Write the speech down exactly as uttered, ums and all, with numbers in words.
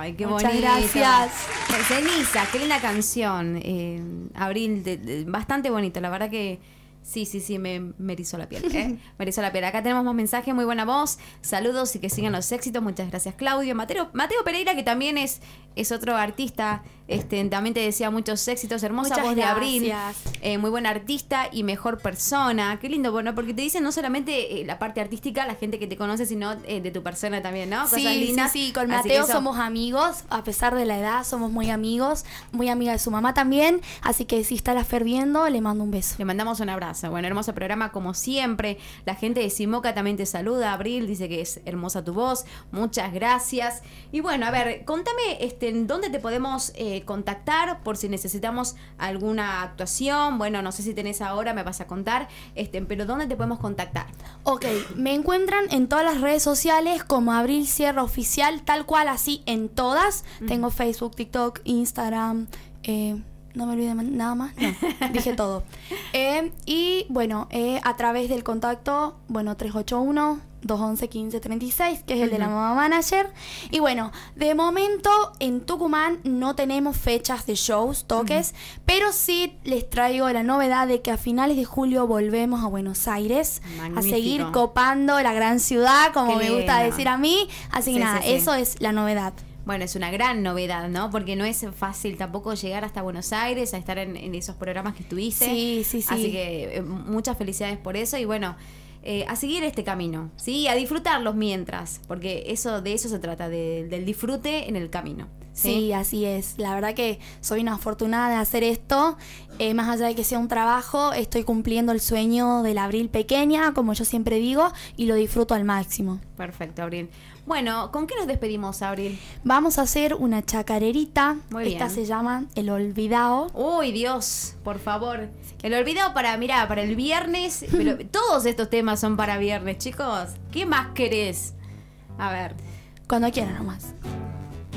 Ay, qué Muchas bonito. gracias. Ceniza, qué linda canción. Eh, Abril, de, de, bastante bonito, la verdad que sí, sí, sí, me, me erizó la piel. ¿eh? Me erizó la piel. Acá tenemos más mensajes, muy buena voz. Saludos y que sigan los éxitos. Muchas gracias, Claudio. Mateo, Mateo Pereira, que también es, es otro artista. Este, también te decía muchos éxitos, hermosa Muchas voz de Abril, gracias. eh, muy buen artista y mejor persona. Qué lindo, bueno, porque te dicen no solamente eh, la parte artística, la gente que te conoce, sino eh, de tu persona también, ¿no? Cosas Sí, lindas. sí, sí, con Así Mateo que eso- somos amigos, a pesar de la edad, somos muy amigos, muy amiga de su mamá también, así que si está la Fer viendo, le mando un beso. Le mandamos un abrazo. Bueno, hermoso programa como siempre. La gente de Simoca también te saluda. Abril dice que es hermosa tu voz. Muchas gracias. Y bueno, a ver, contame este, en dónde te podemos eh, contactar por si necesitamos alguna actuación. Bueno, no sé si tenés ahora, me vas a contar. Este, pero ¿dónde te podemos contactar? Ok, me encuentran en todas las redes sociales como Abril Sierra Oficial, tal cual así en todas. Uh-huh. Tengo Facebook, TikTok, Instagram, eh... no me olvidé nada más, no, dije todo. Eh, y bueno, eh, a través del contacto, bueno, tres ocho uno, dos once, quince treinta y seis, que es el uh-huh. de la Mamá Manager. Y bueno, de momento en Tucumán no tenemos fechas de shows, toques, uh-huh. pero sí les traigo la novedad de que a finales de julio volvemos a Buenos Aires. Magnífico. A seguir copando la gran ciudad, como Qué me gusta lindo. decir a mí. Así que sí, nada, sí, sí. eso es la novedad. Bueno, es una gran novedad, ¿no? Porque no es fácil tampoco llegar hasta Buenos Aires a estar en, en esos programas que estuviste. Sí, sí, sí. Así que eh, muchas felicidades por eso y bueno, eh, a seguir este camino, ¿sí? A disfrutarlos mientras, porque eso de eso se trata, de, del disfrute en el camino. ¿Sí? Sí, así es. La verdad que soy una afortunada de hacer esto. Eh, más allá de que sea un trabajo, estoy cumpliendo el sueño del Abril pequeña, como yo siempre digo, y lo disfruto al máximo. Perfecto, Abril. Bueno, ¿con qué nos despedimos, Abril? Vamos a hacer una chacarerita. Muy bien. Esta se llama El Olvidao. Uy, Dios, por favor. El Olvidao para, mirá, para el viernes. Pero todos estos temas son para viernes, chicos. ¿Qué más querés? A ver. Cuando quieran nomás.